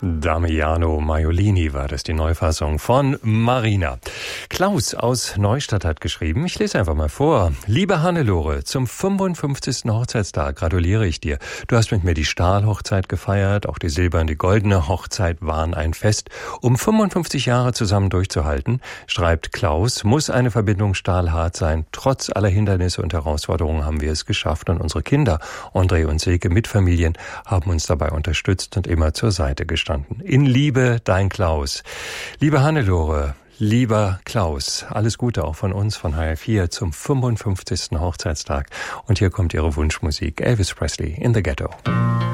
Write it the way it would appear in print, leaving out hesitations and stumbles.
Damiano Maiolini war das, die Neufassung von Marina. Klaus aus Neustadt hat geschrieben, ich lese einfach mal vor. Liebe Hannelore, zum 55. Hochzeitstag gratuliere ich dir. Du hast mit mir die Stahlhochzeit gefeiert, auch die silberne, die goldene Hochzeit waren ein Fest. Um 55 Jahre zusammen durchzuhalten, schreibt Klaus, muss eine Verbindung stahlhart sein. Trotz aller Hindernisse und Herausforderungen haben wir es geschafft und unsere Kinder, André und Silke mit Familien, haben uns dabei unterstützt und immer zur Seite gestanden. In Liebe, dein Klaus. Liebe Hannelore, lieber Klaus, alles Gute auch von uns, von HR4 zum 55. Hochzeitstag. Und hier kommt Ihre Wunschmusik, Elvis Presley in the Ghetto.